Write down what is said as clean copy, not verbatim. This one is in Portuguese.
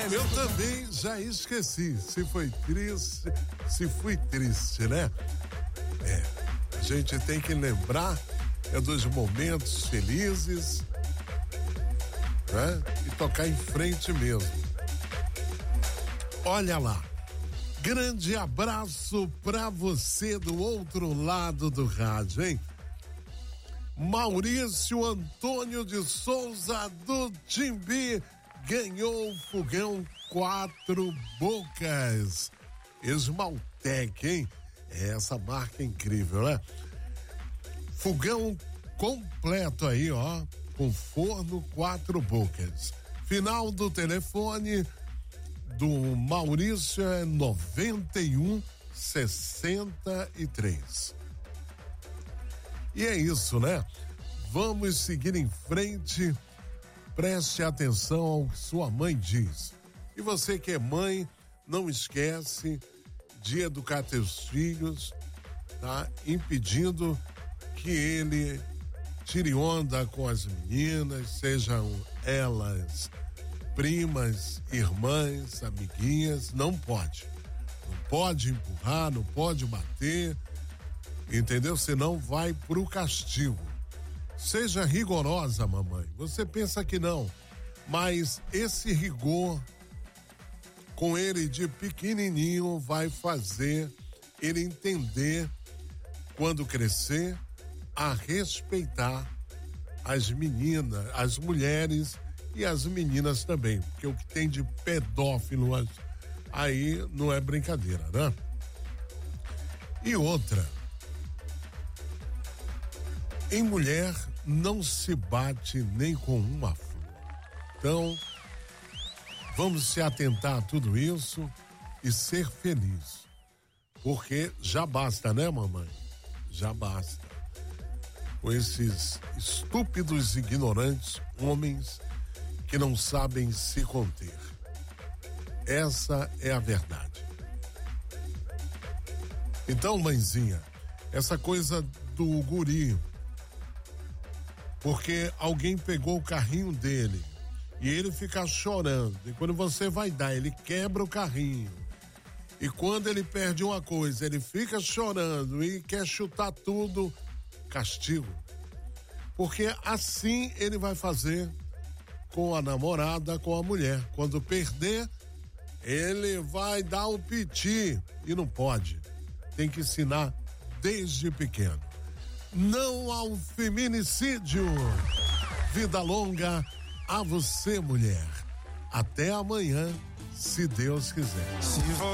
Eu também já esqueci se foi triste, se fui triste, né? A gente tem que lembrar dos momentos felizes, né? E tocar em frente mesmo. Olha lá. Grande abraço pra você do outro lado do rádio, hein? Maurício Antônio de Souza do Timbi ganhou o fogão 4 bocas. Esmaltec, hein? Essa marca é incrível, né? Fogão completo aí, ó, com forno 4 bocas. Final do telefone do Maurício é 9163. E é isso, né? Vamos seguir em frente. Preste atenção ao que sua mãe diz. E você que é mãe, não esquece de educar teus filhos, tá? Impedindo que ele tire onda com as meninas, sejam elas primas, irmãs, amiguinhas. Não pode. Não pode empurrar, não pode bater, entendeu? Senão vai pro castigo. Seja rigorosa, mamãe. Você pensa que não, mas esse rigor com ele de pequenininho vai fazer ele entender, quando crescer, a respeitar as meninas, as mulheres e as meninas também, porque o que tem de pedófilo aí não é brincadeira, né? E outra, em mulher não se bate nem com uma flor. Então, vamos se atentar a tudo isso e ser feliz, porque já basta, né, mamãe? Já basta. Com esses estúpidos e ignorantes homens que não sabem se conter. Essa é a verdade. Então, mãezinha, essa coisa do guri, porque alguém pegou o carrinho dele e ele fica chorando, e quando você vai dar, ele quebra o carrinho, e quando ele perde uma coisa, ele fica chorando e quer chutar tudo, castigo. Porque assim ele vai fazer com a namorada, com a mulher. Quando perder, ele vai dar o piti, e não pode. Tem que ensinar desde pequeno. Não ao feminicídio. Vida longa a você, mulher. Até amanhã, se Deus quiser.